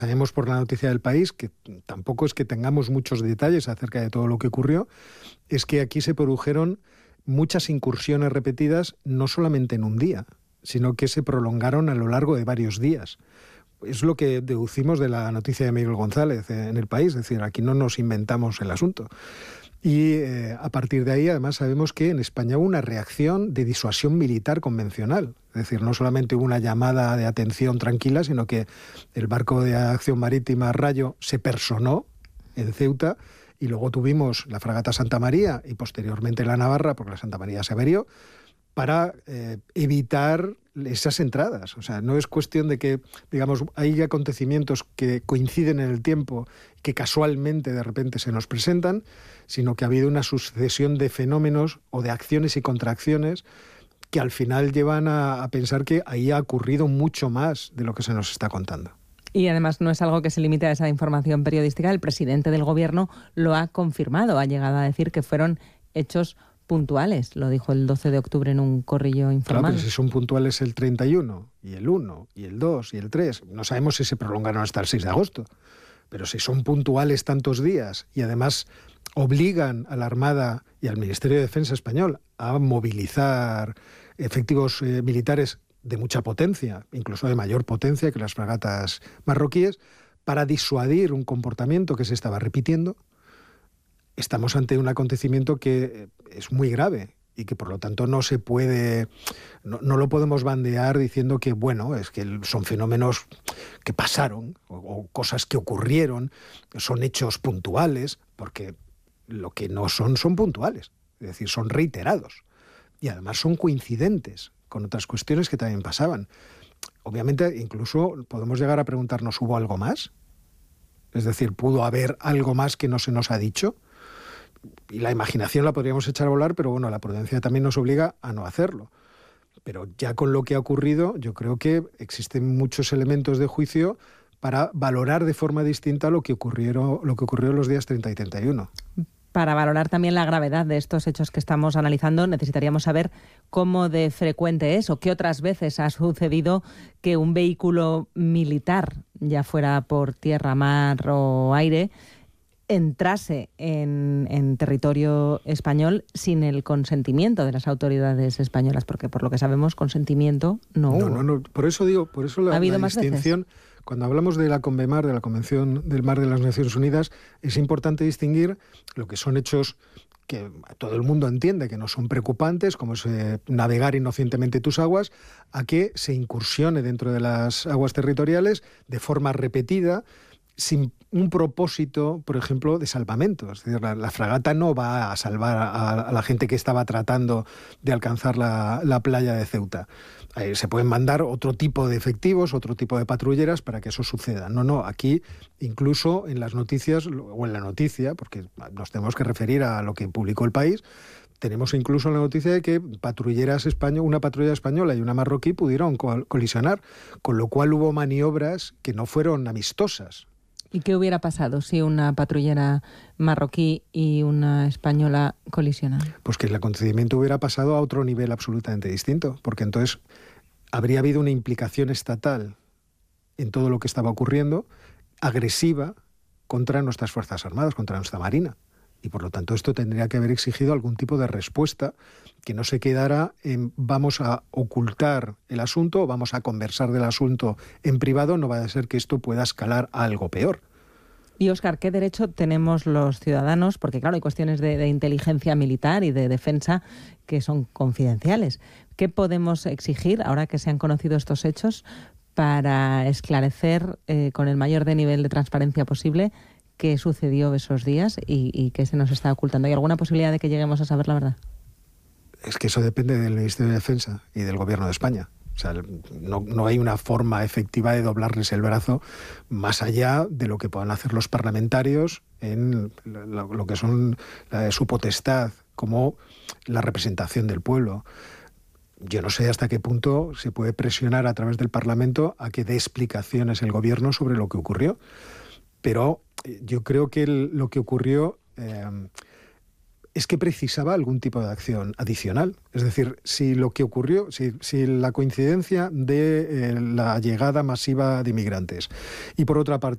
sabemos por la noticia del País, que tampoco es que tengamos muchos detalles acerca de todo lo que ocurrió, es que aquí se produjeron muchas incursiones repetidas, no solamente en un día, sino que se prolongaron a lo largo de varios días. Es lo que deducimos de la noticia de Miguel González en El País, es decir, aquí no nos inventamos el asunto. Y a partir de ahí, además, sabemos que en España hubo una reacción de disuasión militar convencional. Es decir, no solamente hubo una llamada de atención tranquila, sino que el barco de acción marítima Rayo se personó en Ceuta y luego tuvimos la fragata Santa María y posteriormente la Navarra, porque la Santa María se averió, para evitar esas entradas. O sea, no es cuestión de que, digamos, hay acontecimientos que coinciden en el tiempo, que casualmente de repente se nos presentan, sino que ha habido una sucesión de fenómenos o de acciones y contracciones que al final llevan a pensar que ahí ha ocurrido mucho más de lo que se nos está contando. Y además no es algo que se limite a esa información periodística. El presidente del Gobierno lo ha confirmado, ha llegado a decir que fueron hechos puntuales, lo dijo el 12 de octubre en un corrillo informal. Claro, pero si son puntuales el 31, y el 1, y el 2, y el 3, no sabemos si se prolongaron hasta el 6 de agosto, pero si son puntuales tantos días y además obligan a la Armada y al Ministerio de Defensa español a movilizar efectivos militares de mucha potencia, incluso de mayor potencia que las fragatas marroquíes, para disuadir un comportamiento que se estaba repitiendo, estamos ante un acontecimiento que es muy grave y que por lo tanto no se puede, no lo podemos bandear diciendo que, bueno, es que son fenómenos que pasaron o cosas que ocurrieron, son hechos puntuales, porque lo que no son puntuales, es decir, son reiterados y además son coincidentes con otras cuestiones que también pasaban. Obviamente, incluso podemos llegar a preguntarnos, ¿hubo algo más? Es decir, ¿pudo haber algo más que no se nos ha dicho? Y la imaginación la podríamos echar a volar, pero bueno, la prudencia también nos obliga a no hacerlo. Pero ya con lo que ha ocurrido, yo creo que existen muchos elementos de juicio para valorar de forma distinta lo que ocurrió los días 30 y 31. Para valorar también la gravedad de estos hechos que estamos analizando, necesitaríamos saber cómo de frecuente es o qué otras veces ha sucedido que un vehículo militar, ya fuera por tierra, mar o aire, entrase en territorio español sin el consentimiento de las autoridades españolas, porque por lo que sabemos, consentimiento no hubo. No. Por eso la distinción, cuando hablamos de la CONVEMAR, de la Convención del Mar de las Naciones Unidas, es importante distinguir lo que son hechos que todo el mundo entiende que no son preocupantes, como es navegar inocentemente tus aguas, a que se incursione dentro de las aguas territoriales de forma repetida, sin un propósito, por ejemplo, de salvamento. Es decir, la fragata no va a salvar a la gente que estaba tratando de alcanzar la playa de Ceuta. Se pueden mandar otro tipo de efectivos, otro tipo de patrulleras para que eso suceda. No, aquí incluso en las noticias, o en la noticia, porque nos tenemos que referir a lo que publicó El País, tenemos incluso la noticia de que una patrulla española y una marroquí pudieron colisionar, con lo cual hubo maniobras que no fueron amistosas. ¿Y qué hubiera pasado si una patrullera marroquí y una española colisionan? Pues que el acontecimiento hubiera pasado a otro nivel absolutamente distinto, porque entonces habría habido una implicación estatal en todo lo que estaba ocurriendo, agresiva contra nuestras Fuerzas Armadas, contra nuestra Marina. Y por lo tanto esto tendría que haber exigido algún tipo de respuesta que no se quedara en vamos a ocultar el asunto o vamos a conversar del asunto en privado, no va a ser que esto pueda escalar a algo peor. Y Óscar, ¿qué derecho tenemos los ciudadanos? Porque claro, hay cuestiones de inteligencia militar y de defensa que son confidenciales. ¿Qué podemos exigir ahora que se han conocido estos hechos para esclarecer con el mayor nivel de transparencia posible qué sucedió esos días y qué se nos está ocultando? ¿Hay alguna posibilidad de que lleguemos a saber la verdad? Es que eso depende del Ministerio de Defensa y del Gobierno de España. O sea, no hay una forma efectiva de doblarles el brazo más allá de lo que puedan hacer los parlamentarios en lo que son su potestad como la representación del pueblo. Yo no sé hasta qué punto se puede presionar a través del Parlamento a que dé explicaciones el Gobierno sobre lo que ocurrió. Pero yo creo que lo que ocurrió es que precisaba algún tipo de acción adicional. Es decir, si lo que ocurrió, si la coincidencia de la llegada masiva de inmigrantes y por otra parte